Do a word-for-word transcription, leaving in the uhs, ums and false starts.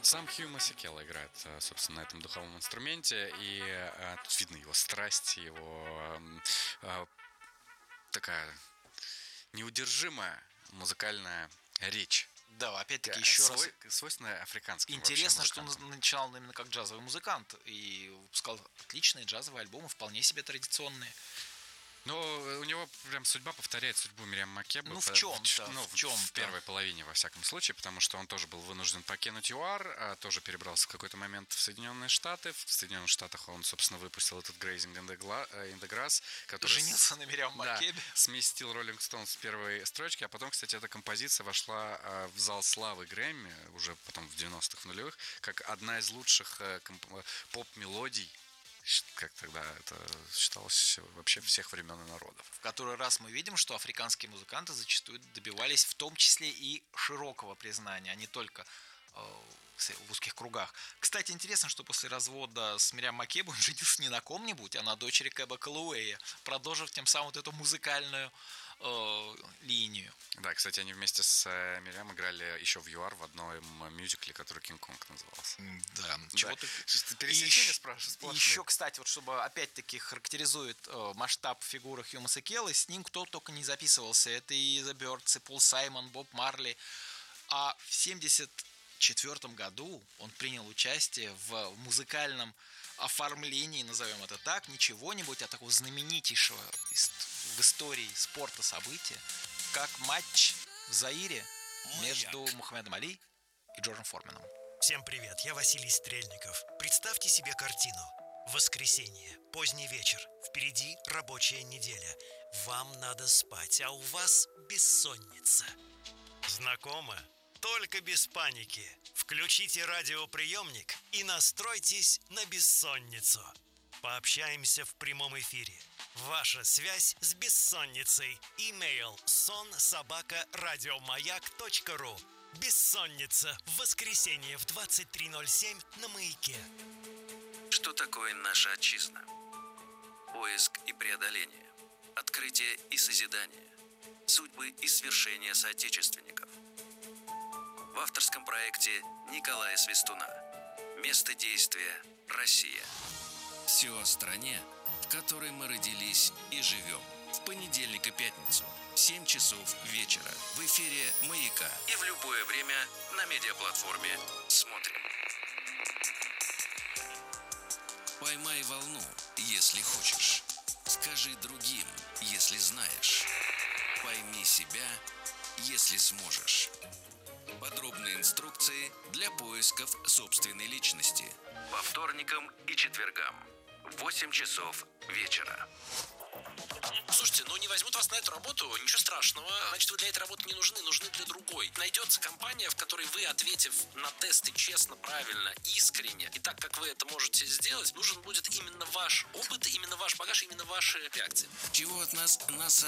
Сам Хью Масикелло играет, собственно, на этом духовом инструменте, и э, тут видно его страсть, его э, такая неудержимая музыкальная речь. Да, опять-таки еще Свой, раз. Свойственная африканскому. Интересно, что он начинал именно как джазовый музыкант и выпускал отличные джазовые альбомы, вполне себе традиционные. Но у него прям судьба повторяет судьбу Мириам Макеба. Ну, в чем-то, ну, в чем-то. В первой половине, во всяком случае, потому что он тоже был вынужден покинуть ЮАР, а тоже перебрался в какой-то момент в Соединенные Штаты. В Соединенных Штатах он, собственно, выпустил этот Grazing in the, Gla- in the Grass, который... Женился на Мириам Макебе. Да, сместил Rolling Stones с первой строчки, а потом, кстати, эта композиция вошла в зал славы Грэмми, уже потом в девяностых, в нулевых, как одна из лучших комп- поп-мелодий, как тогда это считалось, вообще всех времен и народов. В который раз мы видим, что африканские музыканты зачастую добивались в том числе и широкого признания, а не только э, в узких кругах. Кстати, интересно, что после развода с Мириам Макебе он женился не на ком-нибудь, а на дочери Кэба Каллауэя, продолжив тем самым вот эту музыкальную э, линию. Да, кстати, они вместе с Мириам играли еще в ЮАР в одном мюзикле, который «Кинг-Конг» назывался. Да, да. чего ты... Пересечение спрашиваешь. Еще, кстати, вот чтобы опять-таки характеризует э, масштаб фигуры Хью Масикелло, с ним кто только не записывался. Это и The Byrds, и Пол Саймон, Боб Марли. А в семьдесят четвёртом году он принял участие в музыкальном оформлении, назовем это так, не чего-нибудь, а такого знаменитейшего в истории спорта события, как матч в Заире между Мухаммедом Али и Джорджем Форманом. Всем привет, я Василий Стрельников. Представьте себе картину. Воскресенье, поздний вечер, впереди рабочая неделя. Вам надо спать, а у вас бессонница. Знакомо? Только без паники. Включите радиоприемник и настройтесь на бессонницу. Пообщаемся в прямом эфире. Ваша связь с бессонницей. Имейл сон собака радиомаяк точка ру. Бессонница в воскресенье в двадцать три ноль семь на Маяке. Что такое наша отчизна? Поиск и преодоление, открытие и созидание, судьбы и свершения соотечественников. В авторском проекте Николая Свистуна. Место действия – Россия. Все о стране, в которой мы родились и живем. В понедельник и пятницу в семь часов вечера в эфире «Маяка» и в любое время на медиаплатформе «Смотрим». Поймай волну, если хочешь. Скажи другим, если знаешь. Пойми себя, если сможешь. Подробные инструкции для поисков собственной личности. По вторникам и четвергам в восемь часов вечера. Слушайте, ну не возьмут вас на эту работу, ничего страшного. Значит, вы для этой работы не нужны, нужны для другой. Найдется компания, в которой вы, ответив на тесты честно, правильно, искренне, и так, как вы это можете сделать, нужен будет именно ваш опыт, именно ваш багаж, именно ваши реакции. Чего от нас нас